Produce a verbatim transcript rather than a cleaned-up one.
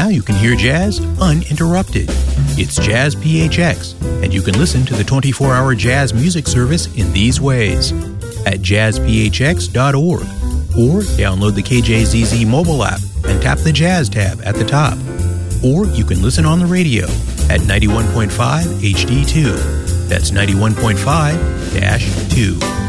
Now you can hear jazz uninterrupted. It's Jazz P H X, and you can listen to the twenty-four hour jazz music service in these ways: at jazz p h x dot org, or download the K J Z Z mobile app and tap the Jazz tab at the top. Or you can listen on the radio at ninety-one point five H D two. That's ninety-one point five dash two.